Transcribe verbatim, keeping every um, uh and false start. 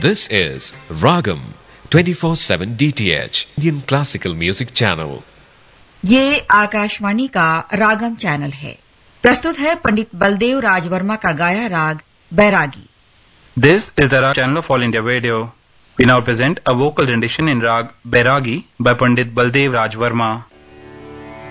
This is Ragam twenty-four seven D T H Indian Classical Music Channel. ये आकाशवाणी का रागम channel है। प्रस्तुत है पंडित बलदेव राजवर्मा का गाया राग बैरागी। This is the Rag channel of All India Radio. We now present a vocal rendition in Rag Bairagi by Pandit Baldev Rajvarma.